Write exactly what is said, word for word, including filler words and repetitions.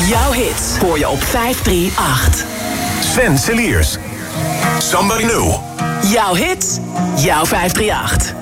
Jouw hits hoor je op vijf drie acht. Sven Celiers. Somebody New. Jouw hits, jouw vijf drie acht.